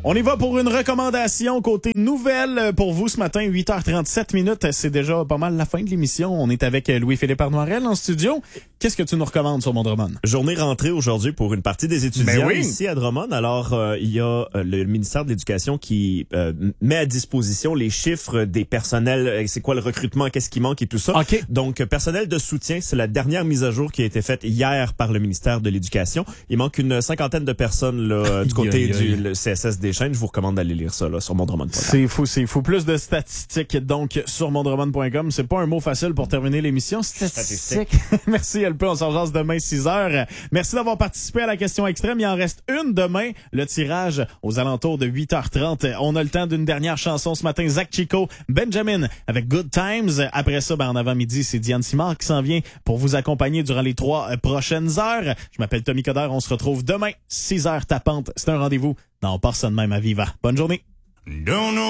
On y va pour une recommandation côté nouvelle pour vous ce matin, 8h37 minutes. C'est déjà pas mal la fin de l'émission. On est avec Louis-Philippe Arnoirel en studio. Qu'est-ce que tu nous recommandes sur mon Drummond? Journée rentrée aujourd'hui pour une partie des étudiants oui. ici à Drummond. Alors, il y a le ministère de l'Éducation qui met à disposition les chiffres des personnels. C'est quoi le recrutement? Qu'est-ce qui manque et tout ça? OK. Donc, personnel de soutien, c'est la dernière mise à jour qui a été faite hier par le ministère de l'Éducation. Il manque une cinquantaine de personnes là, du côté du CSS des Chênes. Je vous recommande d'aller lire ça là, sur mondremont.com. C'est fou. Plus de statistiques donc sur mondremont.com. C'est pas un mot facile pour terminer l'émission. Statistiques. Merci LP, on s'en jase demain 6h. Merci d'avoir participé à la question extrême. Il en reste une demain. Le tirage aux alentours de 8h30. On a le temps d'une dernière chanson ce matin. Zach Chico, Benjamin avec Good Times. Après ça, en avant-midi, c'est Diane Simard qui s'en vient pour vous accompagner durant les 3 prochaines heures. Je m'appelle Tommy Coder. On se retrouve demain 6h tapante. C'est un rendez-vous dans On part ça de même à Viva. Bonne journée.